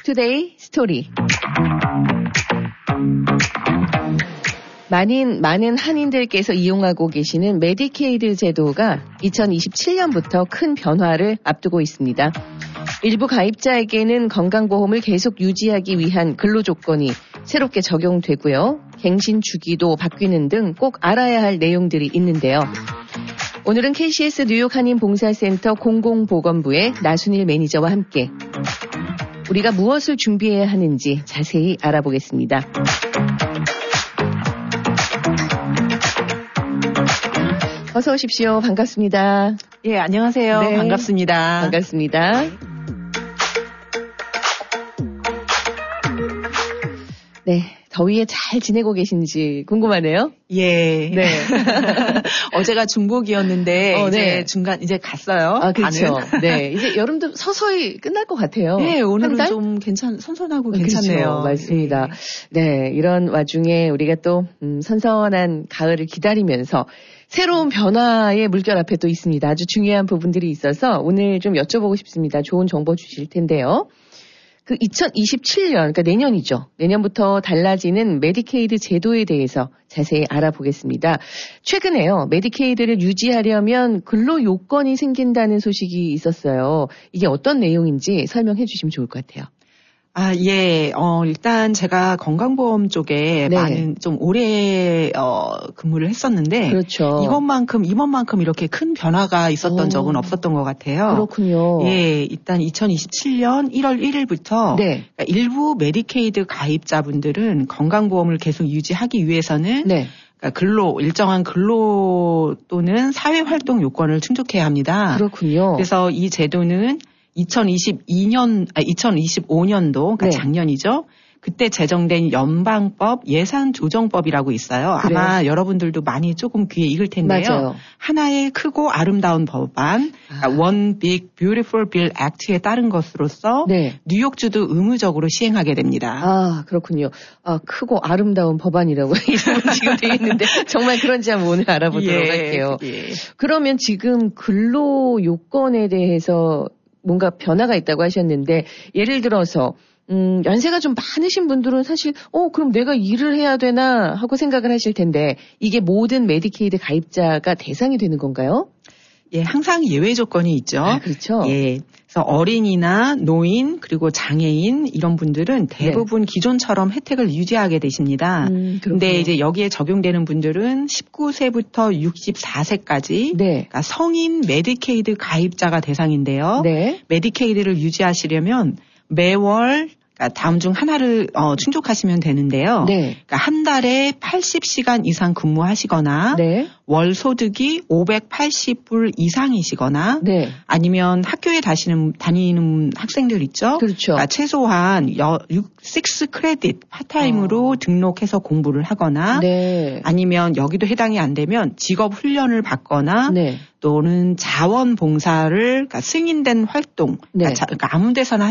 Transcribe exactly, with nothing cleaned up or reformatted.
투데이 스토리. 많은, 많은 한인들께서 이용하고 계시는 메디케이드 제도가 이천이십칠 년부터 큰 변화를 앞두고 있습니다. 일부 가입자에게는 건강보험을 계속 유지하기 위한 근로조건이 새롭게 적용되고요. 갱신 주기도 바뀌는 등 꼭 알아야 할 내용들이 있는데요. 오늘은 케이씨에스 뉴욕 한인봉사센터 공공보건부의 나순일 매니저와 함께 우리가 무엇을 준비해야 하는지 자세히 알아보겠습니다. 어서 오십시오. 반갑습니다. 예, 안녕하세요. 네. 반갑습니다. 반갑습니다. 네, 더위에 잘 지내고 계신지 궁금하네요. 예. 네. 어제가 중복이었는데 어, 이제 네. 중간 이제 갔어요. 아, 그렇죠. 반은. 네, 이제 여름도 서서히 끝날 것 같아요. 네, 오늘은 한 달? 좀 괜찮 선선하고 괜찮네요. 그렇죠. 맞습니다. 네, 이런 와중에 우리가 또 음, 선선한 가을을 기다리면서 새로운 변화의 물결 앞에 또 있습니다. 아주 중요한 부분들이 있어서 오늘 좀 여쭤보고 싶습니다. 좋은 정보 주실 텐데요. 그 이천이십칠 년, 그러니까 내년이죠. 내년부터 달라지는 메디케이드 제도에 대해서 자세히 알아보겠습니다. 최근에요, 메디케이드를 유지하려면 근로 요건이 생긴다는 소식이 있었어요. 이게 어떤 내용인지 설명해 주시면 좋을 것 같아요. 아, 예. 어, 일단 제가 건강보험 쪽에 네. 많은 좀 오래 어, 근무를 했었는데 그렇죠. 이것만큼 이번만큼 이렇게 큰 변화가 있었던 오. 적은 없었던 것 같아요. 그렇군요. 예, 일단 이천이십칠 년 일월 일일부터 네. 일부 메디케이드 가입자분들은 건강보험을 계속 유지하기 위해서는 네. 그러니까 근로 일정한 근로 또는 사회활동 요건을 충족해야 합니다. 그렇군요. 그래서 이 제도는 이천이십이 년, 아, 이천이십오 년도, 그러니까 네. 작년이죠. 그때 제정된 연방법 예산조정법이라고 있어요. 아마 그래요? 여러분들도 많이 조금 귀에 익을 텐데요. 맞아요. 하나의 크고 아름다운 법안, 그러니까 아. One Big Beautiful Bill Act에 따른 것으로서 네. 뉴욕주도 의무적으로 시행하게 됩니다. 아, 그렇군요. 아, 크고 아름다운 법안이라고 이름은 지금 되어 있는데 정말 그런지 한번 오늘 알아보도록 예, 할게요. 예. 그러면 지금 근로 요건에 대해서 뭔가 변화가 있다고 하셨는데 예를 들어서 음, 연세가 좀 많으신 분들은 사실 어 그럼 내가 일을 해야 되나 하고 생각을 하실 텐데 이게 모든 메디케이드 가입자가 대상이 되는 건가요? 예, 항상 예외 조건이 있죠. 아, 그렇죠. 예. 그래서 어린이나 노인 그리고 장애인 이런 분들은 대부분 네. 기존처럼 혜택을 유지하게 되십니다. 음, 그런데 이제 여기에 적용되는 분들은 십구 세부터 육십사 세까지 네. 그러니까 성인 메디케이드 가입자가 대상인데요. 네. 메디케이드를 유지하시려면 매월 그러니까 다음 중 하나를 어, 충족하시면 되는데요. 네. 그러니까 한 달에 팔십 시간 이상 근무하시거나 네. 월 소득이 오백팔십 불 이상이시거나 네. 아니면 학교에 다니는 다니는 학생들 있죠. 그렇죠. 그러니까 최소한 여, 육 크레딧 파타임으로 어. 등록해서 공부를 하거나 네. 아니면 여기도 해당이 안 되면 직업 훈련을 받거나 네. 또는 자원봉사를 그러니까 승인된 활동 네. 그러니까, 그러니까 아무 데서나